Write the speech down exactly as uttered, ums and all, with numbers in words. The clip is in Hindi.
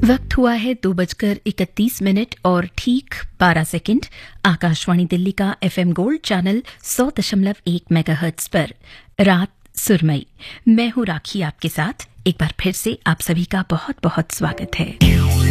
वक्त हुआ है दो बजकर इकतीस मिनट और ठीक बारह सेकंड। आकाशवाणी दिल्ली का एफएम गोल्ड चैनल सौ दशमलव एक मेगाहर्ट्ज पर रात सुरमई। मैं हूं राखी आपके साथ। एक बार फिर से आप सभी का बहुत बहुत स्वागत है।